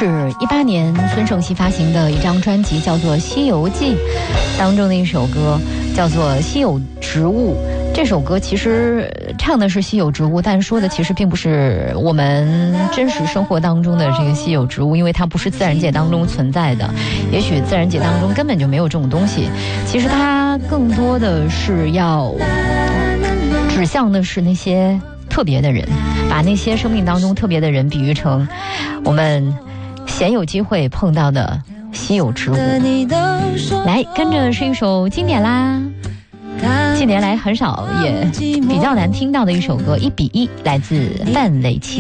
是18年孙盛熙发行的一张专辑，叫做《西游记》，当中的一首歌叫做《稀有植物》。这首歌其实唱的是稀有植物，但说的其实并不是我们真实生活当中的这个稀有植物，因为它不是自然界当中存在的，也许自然界当中根本就没有这种东西。其实它更多的是要指向的是那些特别的人，把那些生命当中特别的人比喻成我们鲜有机会碰到的稀有植物。来，跟着是一首经典啦，近年来很少也比较难听到的一首歌，1:1，来自范玮琪。